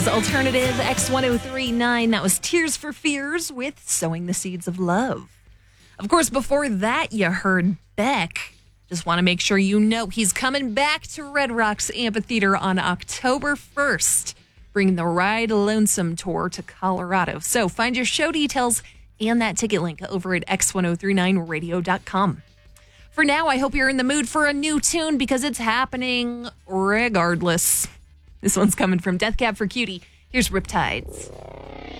Alternative X1039. That was Tears for Fears with Sowing the Seeds of Love. Of course, before that, you heard Beck. Just want to make sure you know he's coming back to Red Rocks Amphitheater on October 1st, bringing the Ride Lonesome tour to Colorado. So find your show details and that ticket link over at x1039radio.com. For now, I hope you're in the mood for a new tune because it's happening regardless. This one's coming from Death Cab for Cutie. Here's Riptides.